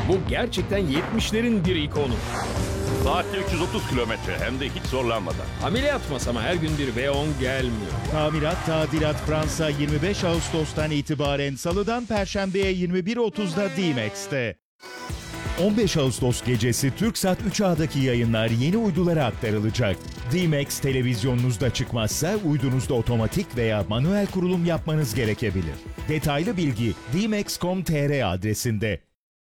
Bu gerçekten 70'lerin bir ikonu. Saatte 330 kilometre hem de hiç zorlanmadan. Ameliyat masama her gün bir V10 gelmiyor. Tamirat Tadilat Fransa 25 Ağustos'tan itibaren Salı'dan Perşembe'ye 21.30'da D-Max'te. 15 Ağustos gecesi TürkSat 3A'daki yayınlar yeni uydulara aktarılacak. D-Max televizyonunuzda çıkmazsa uydunuzda otomatik veya manuel kurulum yapmanız gerekebilir. Detaylı bilgi dmax.com.tr adresinde.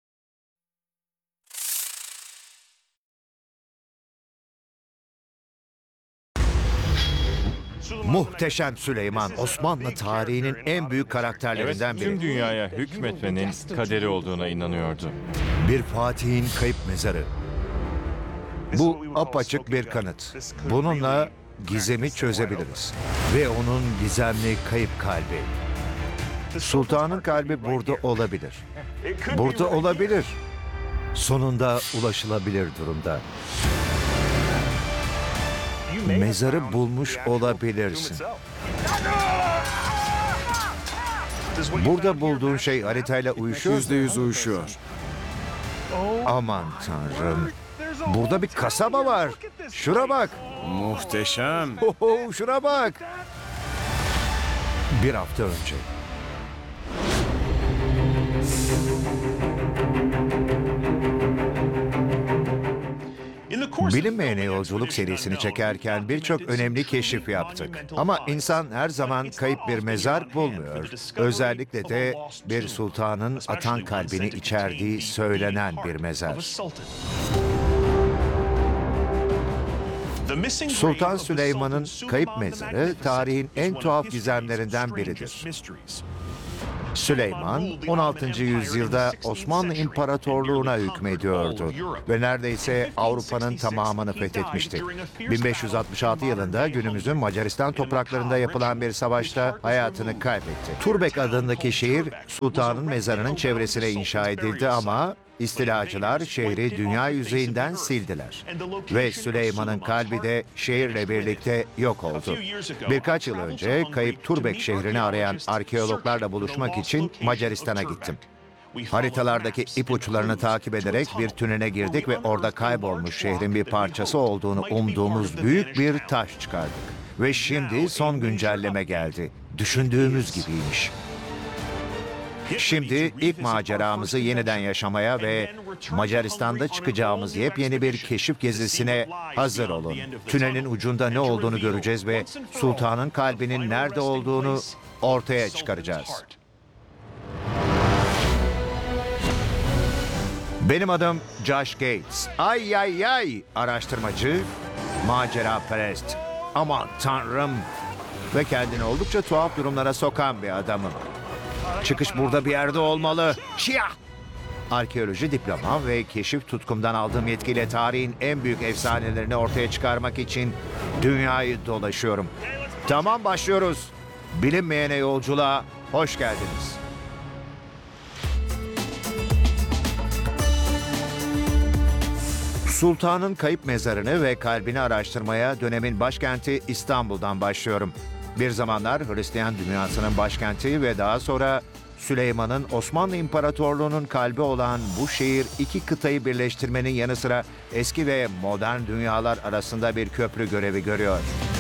Muhteşem Süleyman, Osmanlı tarihinin en büyük karakterlerinden Tüm biri. dünyaya hükmetmenin kaderi olduğuna inanıyordu. Bir Fatih'in kayıp mezarı. Bu apaçık bir kanıt. Bununla gizemi çözebiliriz. Ve onun gizemli kayıp kalbi. Sultanın kalbi burada olabilir. Burada olabilir. Sonunda ulaşılabilir durumda. Mezarı bulmuş olabilirsin. Burada bulduğun şey haritayla uyuşuyor. %100 uyuşuyor. Aman tanrım. Burada bir kasaba var. Şuna bak. Muhteşem. Oho, şuna bak. Bir hafta önce. Bilinmeyene Yolculuk serisini çekerken birçok önemli keşif yaptık. Ama insan her zaman kayıp bir mezar bulmuyor. Özellikle de bir sultanın atan kalbini içerdiği söylenen bir mezar. Sultan Süleyman'ın kayıp mezarı tarihin en tuhaf gizemlerinden biridir. Süleyman, 16. yüzyılda Osmanlı İmparatorluğu'na hükmediyordu ve neredeyse Avrupa'nın tamamını fethetmişti. 1566 yılında günümüzün Macaristan topraklarında yapılan bir savaşta hayatını kaybetti. Turbek adındaki şehir, sultanın mezarının çevresine inşa edildi ama istilacılar şehri dünya yüzeyinden sildiler. Ve Süleyman'ın kalbi de şehirle birlikte yok oldu. Birkaç yıl önce kayıp Turbek şehrini arayan arkeologlarla buluşmak için Macaristan'a gittim. Haritalardaki ipuçlarını takip ederek bir tünele girdik ve orada kaybolmuş şehrin bir parçası olduğunu umduğumuz büyük bir taş çıkardık. Ve şimdi son güncelleme geldi. Düşündüğümüz gibiymiş. Şimdi ilk maceramızı yeniden yaşamaya ve Macaristan'da çıkacağımız yepyeni bir keşif gezisine hazır olun. Tünelin ucunda ne olduğunu göreceğiz ve sultanın kalbinin nerede olduğunu ortaya çıkaracağız. Benim adım Josh Gates. Ay ay ay, araştırmacı, maceraperest. Aman tanrım. Ve kendini oldukça tuhaf durumlara sokan bir adamım. Çıkış burada bir yerde olmalı. Şiyah! Arkeoloji diplomam ve keşif tutkumdan aldığım yetkiyle tarihin en büyük efsanelerini ortaya çıkarmak için dünyayı dolaşıyorum. Tamam, başlıyoruz. Bilinmeyene yolculuğa hoş geldiniz. Sultanın kayıp mezarını ve kalbini araştırmaya dönemin başkenti İstanbul'dan başlıyorum. Bir zamanlar Hristiyan dünyasının başkenti ve daha sonra Süleyman'ın Osmanlı İmparatorluğu'nun kalbi olan bu şehir iki kıtayı birleştirmenin yanı sıra eski ve modern dünyalar arasında bir köprü görevi görüyor.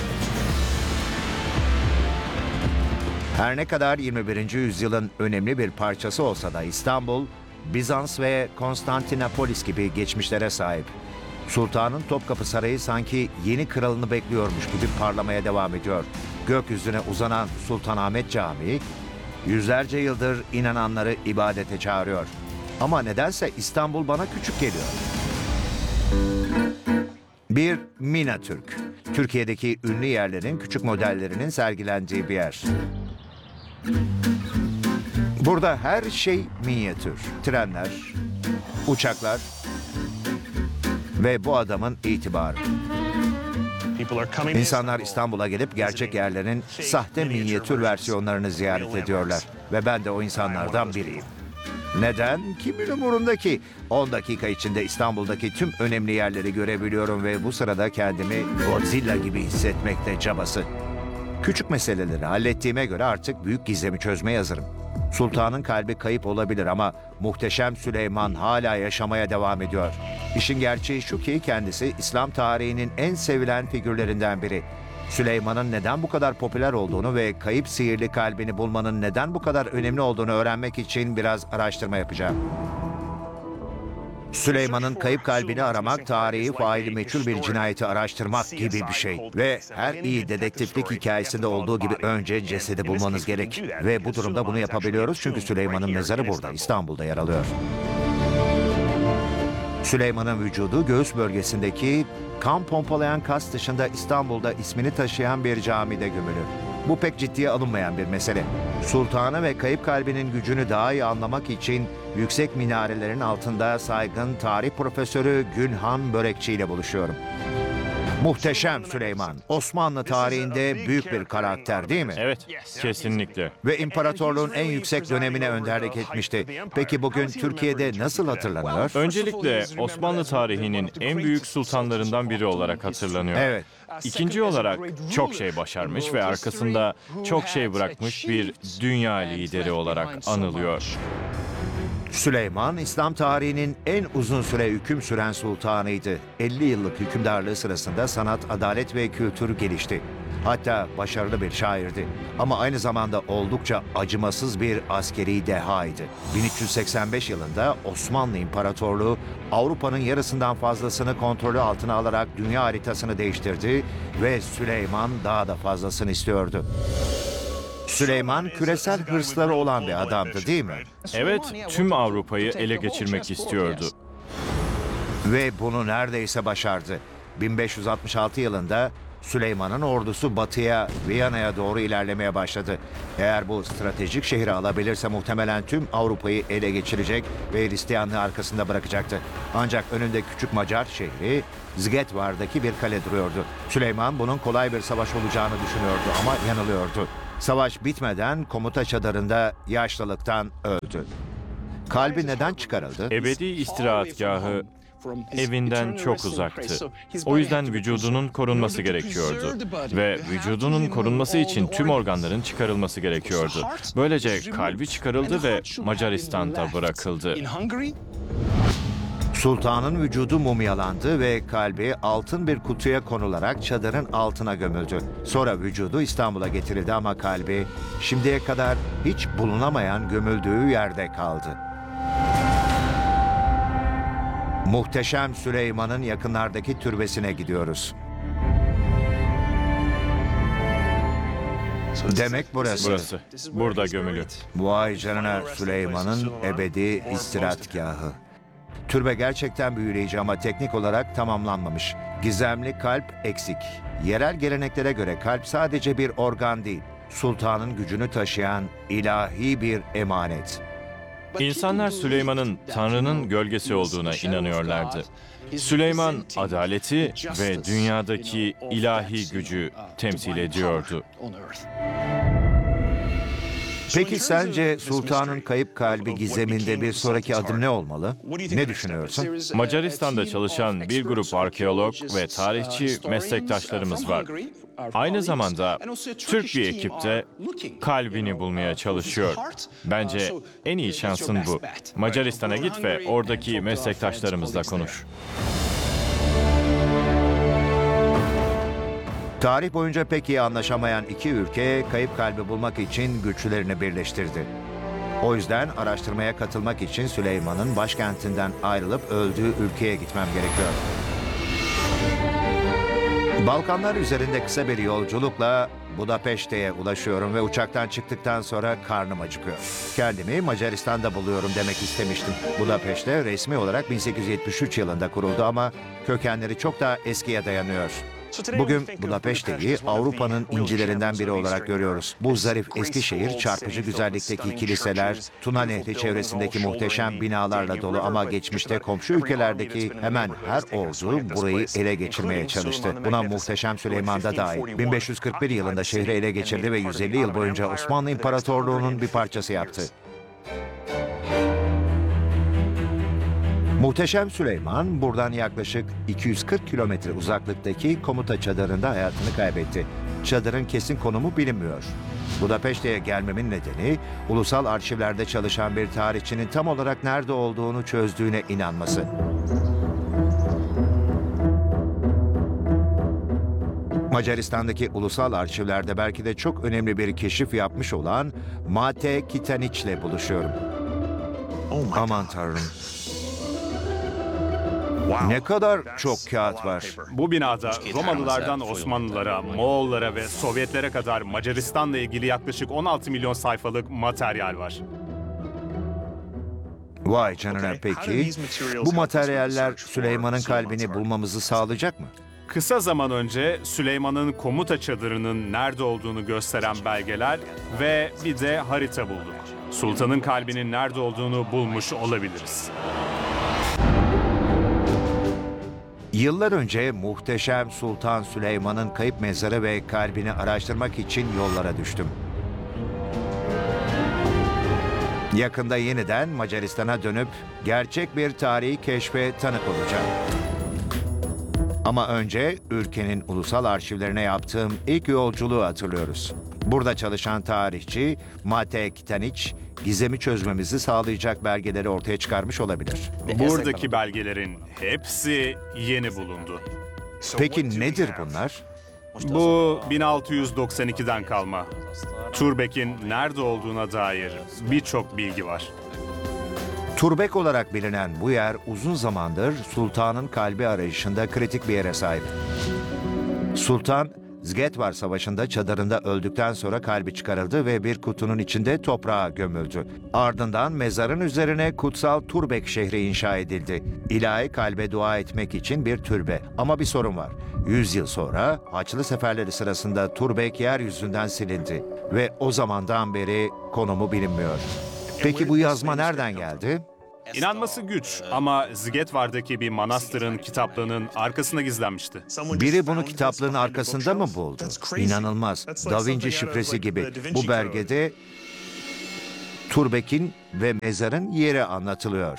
Her ne kadar 21. yüzyılın önemli bir parçası olsa da İstanbul, Bizans ve Konstantinopolis gibi geçmişlere sahip. Sultanın Topkapı Sarayı sanki yeni kralını bekliyormuş gibi parlamaya devam ediyor. Gökyüzüne uzanan Sultanahmet Camii, yüzlerce yıldır inananları ibadete çağırıyor. Ama nedense İstanbul bana küçük geliyor. Bir Minatürk, Türkiye'deki ünlü yerlerin küçük modellerinin sergilendiği bir yer. Burada her şey minyatür. Trenler, uçaklar ve bu adamın itibarı. İnsanlar İstanbul'a gelip gerçek yerlerin sahte minyatür versiyonlarını ziyaret ediyorlar. Ve ben de o insanlardan biriyim. Neden? Kimin umurunda ki? 10 dakika içinde İstanbul'daki tüm önemli yerleri görebiliyorum ve bu sırada kendimi Godzilla gibi hissetmekte cabası. Küçük meseleleri hallettiğime göre artık büyük gizemi çözmeye hazırım. Sultanın kalbi kayıp olabilir ama Muhteşem Süleyman hala yaşamaya devam ediyor. İşin gerçeği şu ki kendisi İslam tarihinin en sevilen figürlerinden biri. Süleyman'ın neden bu kadar popüler olduğunu ve kayıp sihirli kalbini bulmanın neden bu kadar önemli olduğunu öğrenmek için biraz araştırma yapacağım. Süleyman'ın kayıp kalbini aramak, tarihi faili meçhul bir cinayeti araştırmak gibi bir şey. Ve her iyi dedektiflik hikayesinde olduğu gibi önce cesedi bulmanız gerek. Ve bu durumda bunu yapabiliyoruz çünkü Süleyman'ın mezarı burada, İstanbul'da yer alıyor. Süleyman'ın vücudu göğüs bölgesindeki kan pompalayan kas dışında İstanbul'da ismini taşıyan bir camide gömülü. Bu pek ciddiye alınmayan bir mesele. Sultanı ve kayıp kalbinin gücünü daha iyi anlamak için yüksek minarelerin altında saygın tarih profesörü Günhan Börekçi ile buluşuyorum. Muhteşem Süleyman, Osmanlı tarihinde büyük bir karakter değil mi? Evet, kesinlikle. Ve imparatorluğun en yüksek dönemine önderlik etmişti. Peki bugün Türkiye'de nasıl hatırlanıyor? Öncelikle Osmanlı tarihinin en büyük sultanlarından biri olarak hatırlanıyor. Evet. İkinci olarak çok şey başarmış ve arkasında çok şey bırakmış bir dünya lideri olarak anılıyor. Süleyman, İslam tarihinin en uzun süre hüküm süren sultanıydı. 50 yıllık hükümdarlığı sırasında sanat, adalet ve kültür gelişti. Hatta başarılı bir şairdi. Ama aynı zamanda oldukça acımasız bir askeri dehaydı. 1385 yılında Osmanlı İmparatorluğu Avrupa'nın yarısından fazlasını kontrolü altına alarak dünya haritasını değiştirdi ve Süleyman daha da fazlasını istiyordu. Süleyman küresel hırsları olan bir adamdı değil mi? Evet, tüm Avrupa'yı ele geçirmek istiyordu. Ve bunu neredeyse başardı. 1566 yılında Süleyman'ın ordusu batıya, Viyana'ya doğru ilerlemeye başladı. Eğer bu stratejik şehri alabilirse muhtemelen tüm Avrupa'yı ele geçirecek ve Hristiyanlığı arkasında bırakacaktı. Ancak önünde küçük Macar şehri Zgetvar'daki bir kale duruyordu. Süleyman bunun kolay bir savaş olacağını düşünüyordu ama yanılıyordu. Savaş bitmeden komuta çadırında yaşlılıktan öldü. Kalbi neden çıkarıldı? Ebedi istirahatgahı evinden çok uzaktı. O yüzden vücudunun korunması gerekiyordu. Ve vücudunun korunması için tüm organların çıkarılması gerekiyordu. Böylece kalbi çıkarıldı ve Macaristan'da bırakıldı. Sultanın vücudu mumyalandı ve kalbi altın bir kutuya konularak çadırın altına gömüldü. Sonra vücudu İstanbul'a getirildi ama kalbi şimdiye kadar hiç bulunamayan gömüldüğü yerde kaldı. Muhteşem Süleyman'ın yakınlardaki türbesine gidiyoruz. Demek burası. Burası. Burada gömülü. Vay canına, Süleyman'ın ebedi istirahatgahı. Türbe gerçekten büyüleyici ama teknik olarak tamamlanmamış. Gizemli kalp eksik. Yerel geleneklere göre kalp sadece bir organ değil, sultanın gücünü taşıyan ilahi bir emanet. İnsanlar Süleyman'ın Tanrı'nın gölgesi olduğuna inanıyorlardı. Süleyman adaleti ve dünyadaki ilahi gücü temsil ediyordu. Peki sence sultanın kayıp kalbi gizeminde bir sonraki adım ne olmalı? Ne düşünüyorsun? Macaristan'da çalışan bir grup arkeolog ve tarihçi meslektaşlarımız var. Aynı zamanda Türk bir ekip de kalbini bulmaya çalışıyor. Bence en iyi şansın bu. Macaristan'a git ve oradaki meslektaşlarımızla konuş. Tarih boyunca pek iyi anlaşamayan iki ülke kayıp kalbi bulmak için güçlerini birleştirdi. O yüzden araştırmaya katılmak için Süleyman'ın başkentinden ayrılıp öldüğü ülkeye gitmem gerekiyor. Balkanlar üzerinde kısa bir yolculukla Budapeşte'ye ulaşıyorum ve uçaktan çıktıktan sonra karnım acıkıyor. Kendimi Macaristan'da buluyorum demek istemiştim. Budapeşte resmi olarak 1873 yılında kuruldu ama kökenleri çok daha eskiye dayanıyor. Bugün Budapeşte'yi Avrupa'nın incilerinden biri olarak görüyoruz. Bu zarif eski şehir çarpıcı güzellikteki kiliseler, Tuna Nehri çevresindeki muhteşem binalarla dolu ama geçmişte komşu ülkelerdeki hemen her ordu burayı ele geçirmeye çalıştı. Buna Muhteşem Süleyman da dahil. 1541 yılında şehri ele geçirdi ve 150 yıl boyunca Osmanlı İmparatorluğu'nun bir parçası yaptı. Muhteşem Süleyman buradan yaklaşık 240 kilometre uzaklıktaki komuta çadırında hayatını kaybetti. çadırın kesin konumu bilinmiyor. Budapeşte'ye gelmemin nedeni ulusal arşivlerde çalışan bir tarihçinin tam olarak nerede olduğunu çözdüğüne inanması. Macaristan'daki ulusal arşivlerde belki de çok önemli bir keşif yapmış olan Mate Kitaniç'le buluşuyorum. Aman Tanrım. Ne kadar çok kağıt var. Bu binada Romalılardan Osmanlılara, Moğollara ve Sovyetlere kadar Macaristan'la ilgili yaklaşık 16 milyon sayfalık materyal var. Vay canına, peki. Bu materyaller Süleyman'ın kalbini bulmamızı sağlayacak mı? Kısa zaman önce Süleyman'ın komuta çadırının nerede olduğunu gösteren belgeler ve bir de harita bulduk. Sultanın kalbinin nerede olduğunu bulmuş olabiliriz. Yıllar önce muhteşem Sultan Süleyman'ın kayıp mezarı ve kalbini araştırmak için yollara düştüm. Yakında yeniden Macaristan'a dönüp gerçek bir tarihi keşfe tanık olacağım. Ama önce ülkenin ulusal arşivlerine yaptığım ilk yolculuğu hatırlıyoruz. Burada çalışan tarihçi Mate Kitaniç, gizemi çözmemizi sağlayacak belgeleri ortaya çıkarmış olabilir. Buradaki belgelerin hepsi yeni bulundu. Peki nedir bunlar? Bu 1692'den kalma. Turbek'in nerede olduğuna dair birçok bilgi var. Turbek olarak bilinen bu yer uzun zamandır Sultan'ın kalbi arayışında kritik bir yere sahip. Sultan, Zgetvar Savaşı'nda çadırında öldükten sonra kalbi çıkarıldı ve bir kutunun içinde toprağa gömüldü. Ardından mezarın üzerine kutsal Turbek şehri inşa edildi. İlahi kalbe dua etmek için bir türbe. Ama bir sorun var. 100 yıl sonra Haçlı seferleri sırasında Turbek yeryüzünden silindi ve o zamandan beri konumu bilinmiyor. Peki bu yazma nereden geldi? İnanması güç ama Zgetvar'daki bir manastırın kitaplığının arkasına gizlenmişti. Biri bunu kitaplığın arkasında mı buldu? İnanılmaz. Da Vinci şifresi gibi. Bu belgede Turbek'in ve mezarın yeri anlatılıyor.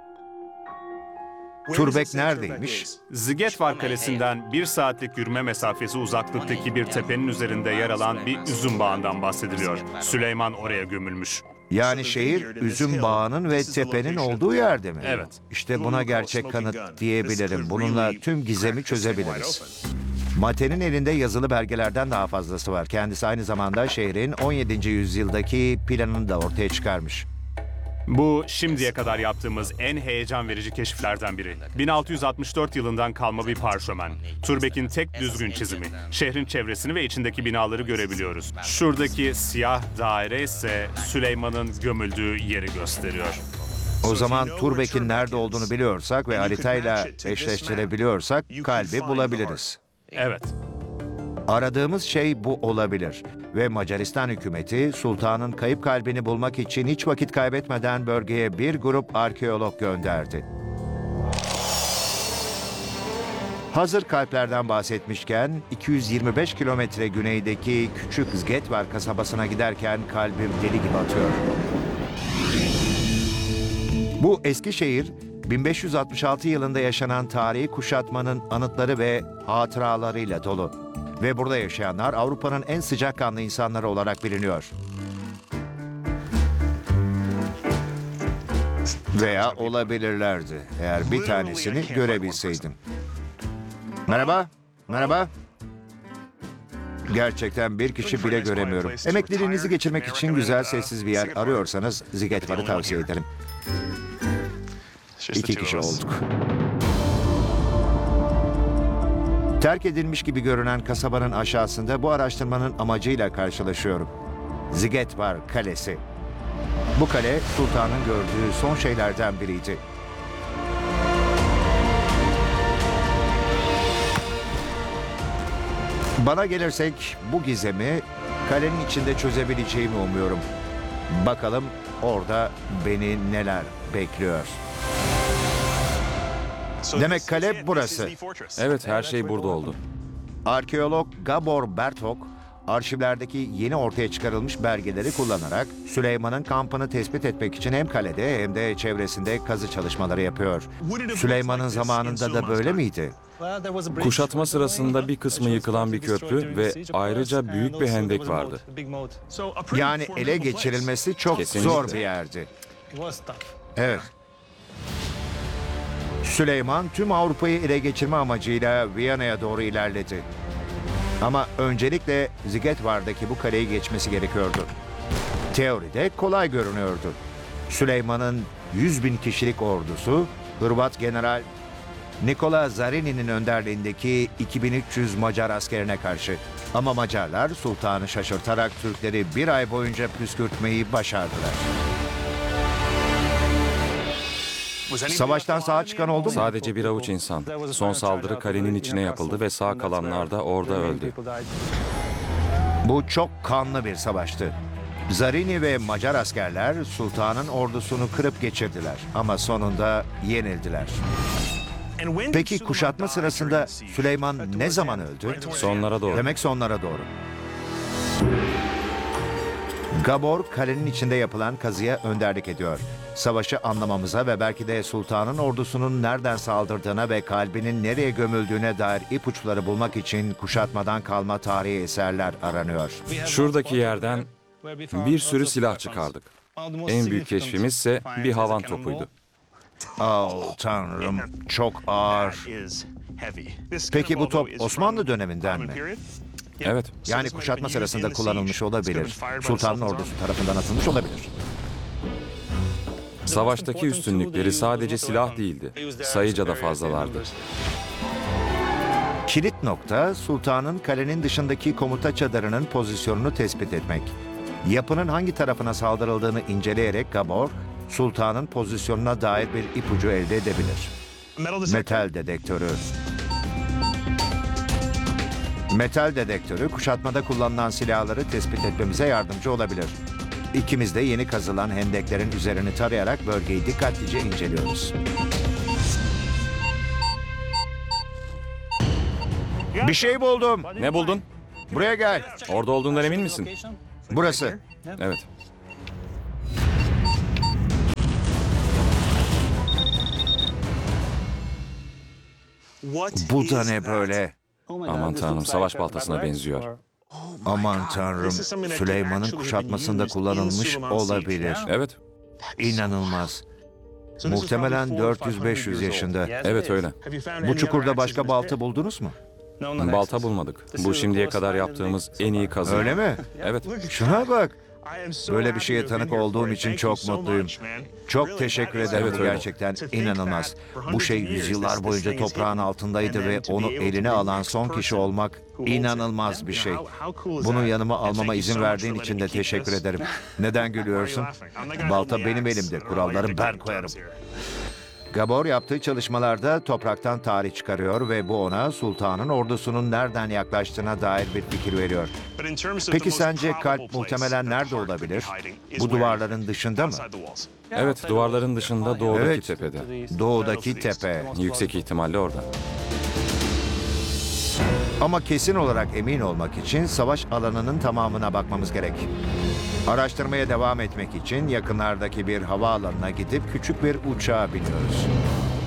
Turbek neredeymiş? Zgetvar Kalesi'nden 1 saatlik yürüme mesafesi uzaklıktaki bir tepenin üzerinde yer alan bir üzüm bağından bahsediliyor. Süleyman oraya gömülmüş. Yani şehir üzüm bağının ve tepenin olduğu yerde mi? Evet. İşte buna gerçek kanıt diyebilirim. Bununla tüm gizemi çözebiliriz. Mate'nin elinde yazılı belgelerden daha fazlası var. Kendisi aynı zamanda şehrin 17. yüzyıldaki planını da ortaya çıkarmış. Bu şimdiye kadar yaptığımız en heyecan verici keşiflerden biri. 1664 yılından kalma bir parşömen. Turbek'in tek düzgün çizimi. Şehrin çevresini ve içindeki binaları görebiliyoruz. Şuradaki siyah daire ise Süleyman'ın gömüldüğü yeri gösteriyor. O zaman Turbek'in nerede olduğunu biliyorsak ve haritayla eşleştirebiliyorsak kalbi bulabiliriz. Evet. Aradığımız şey bu olabilir ve Macaristan hükümeti Sultan'ın kayıp kalbini bulmak için hiç vakit kaybetmeden bölgeye bir grup arkeolog gönderdi. Hazır kalplerden bahsetmişken 225 kilometre güneydeki küçük Zgetvar kasabasına giderken kalbim deli gibi atıyor. Bu eski şehir 1566 yılında yaşanan tarihi kuşatmanın anıtları ve hatıralarıyla dolu. Ve burada yaşayanlar Avrupa'nın en sıcakkanlı insanları olarak biliniyor. Veya olabilirlerdi eğer bir tanesini görebilseydim. Merhaba, merhaba. Gerçekten bir kişi bile göremiyorum. Emekliliğinizi geçirmek için güzel sessiz bir yer arıyorsanız Zgetvar'ı tavsiye ederim. 2 kişi olduk. Terk edilmiş gibi görünen kasabanın aşağısında bu araştırmanın amacıyla karşılaşıyorum. Zgetvar Kalesi. Bu kale sultanın gördüğü son şeylerden biriydi. Bana gelirsek bu gizemi kalenin içinde çözebileceğimi umuyorum. Bakalım orada beni neler bekliyor. Demek kale burası. Evet, her şey burada oldu. Arkeolog Gabor Bertok, arşivlerdeki yeni ortaya çıkarılmış belgeleri kullanarak Süleyman'ın kampını tespit etmek için hem kalede hem de çevresinde kazı çalışmaları yapıyor. Süleyman'ın zamanında da böyle miydi? Kuşatma sırasında bir kısmı yıkılan bir köprü ve ayrıca büyük bir hendek vardı. Yani ele geçirilmesi çok Kesinlikle. zor bir yerdi. Evet. Süleyman tüm Avrupa'yı ele geçirme amacıyla Viyana'ya doğru ilerledi. Ama öncelikle Zigetvar'daki bu kaleyi geçmesi gerekiyordu. Teoride kolay görünüyordu. Süleyman'ın 100.000 kişilik ordusu, Hırvat General Nikola Zarini'nin önderliğindeki 2300 Macar askerine karşı. Ama Macarlar sultanı şaşırtarak Türkleri bir ay boyunca püskürtmeyi başardılar. Savaştan sağ çıkan oldu mu? Sadece bir avuç insan. Son saldırı kalenin içine yapıldı ve sağ kalanlar da orada öldü. Bu çok kanlı bir savaştı. Zarini ve Macar askerler sultanın ordusunu kırıp geçirdiler ama sonunda yenildiler. Peki kuşatma sırasında Süleyman ne zaman öldü? Sonlara doğru. Demek sonlara doğru. Gabor kalenin içinde yapılan kazıya önderlik ediyor. Savaşı anlamamıza ve belki de sultanın ordusunun nereden saldırdığına ve kalbinin nereye gömüldüğüne dair ipuçları bulmak için kuşatmadan kalma tarihi eserler aranıyor. Şuradaki yerden bir sürü silah çıkardık. En büyük keşfimiz ise bir havan topuydu. Oh tanrım, çok ağır. Peki bu top Osmanlı döneminden mi? Evet, Yani kuşatma sırasında kullanılmış olabilir. Sultanın ordusu tarafından atılmış olabilir. savaştaki üstünlükleri sadece silah değildi. Sayıca da fazlalardı. Kilit nokta sultanın kalenin dışındaki komuta çadırının pozisyonunu tespit etmek. Yapının hangi tarafına saldırıldığını inceleyerek Gabor, sultanın pozisyonuna dair bir ipucu elde edebilir. Metal dedektörü. Metal dedektörü kuşatmada kullanılan silahları tespit etmemize yardımcı olabilir. İkimiz de yeni kazılan hendeklerin üzerini tarayarak bölgeyi dikkatlice inceliyoruz. Bir şey buldum. Ne buldun? Buraya gel. Orada olduğundan emin misin? Burası. Evet. Bu da ne böyle? Aman tanrım, savaş baltasına benziyor. Aman tanrım, Süleyman'ın kuşatmasında kullanılmış olabilir. Evet, İnanılmaz. Muhtemelen 400-500 yaşında. evet öyle. Bu çukurda başka balta buldunuz mu? Balta bulmadık. Bu şimdiye kadar yaptığımız en iyi kazı. Öyle mi? Evet. Şuna bak. Böyle bir şeye tanık olduğum için çok mutluyum. Çok teşekkür ederim. Evet, Bu öyle. gerçekten inanılmaz. Bu şey yüzyıllar boyunca toprağın altındaydı ve onu eline alan son kişi olmak inanılmaz bir şey. Bunu yanıma almama izin verdiğin için de teşekkür ederim. Neden gülüyorsun? Balta benim elimde. Kuralları ben koyarım. Gabor yaptığı çalışmalarda topraktan tarih çıkarıyor ve bu ona sultanın ordusunun nereden yaklaştığına dair bir fikir veriyor. Peki sence kalp muhtemelen nerede olabilir? Bu duvarların dışında mı? Evet, duvarların dışında doğudaki Evet. tepede. Doğudaki tepe. Yüksek ihtimalle orada. Ama kesin olarak emin olmak için savaş alanının tamamına bakmamız gerek. Araştırmaya devam etmek için yakınlardaki bir havaalanına gidip küçük bir uçağa biniyoruz.